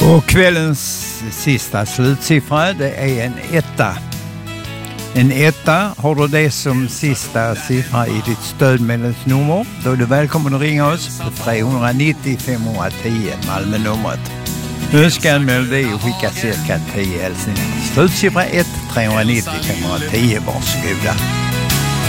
Och kvällens sista slutsiffra, det är en etta. En etta, har du det som sista siffra i ditt stödmedlemsnummer, då är du välkommen att ringa oss på 390 510 Malmö-numret. Önska en melodi och skicka cirka 10 hälsningar. Slutsiffra 1, 390 510, varsågoda.